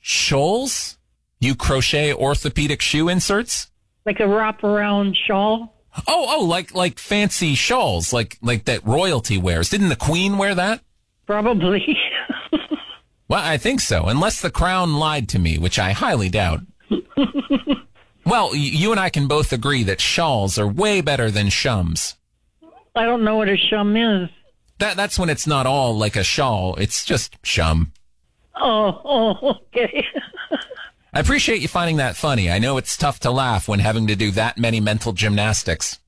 Shoals? You crochet orthopedic shoe inserts? Like a wraparound shawl? Oh, like fancy shawls, like that royalty wears. Didn't the Queen wear that? Probably. Well, I think so, unless the crown lied to me, which I highly doubt. Well, you and I can both agree that shawls are way better than shums. I don't know what a shum is. That's when it's not all like a shawl, it's just shum. Oh, okay. I appreciate you finding that funny. I know it's tough to laugh when having to do that many mental gymnastics.